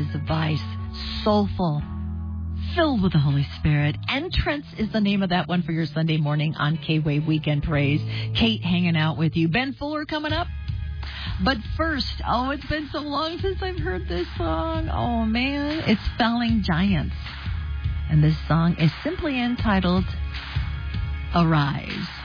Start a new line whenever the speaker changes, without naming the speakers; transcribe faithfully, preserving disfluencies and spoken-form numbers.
Paradise of Vice. Soulful. Filled with the Holy Spirit. Entrance is the name of that one for your Sunday morning on K-Wave Weekend Praise. Kate hanging out with you. Ben Fuller coming up. But first, oh, it's been so long since I've heard this song. Oh, man. It's Falling Giants. And this song is simply entitled Arise.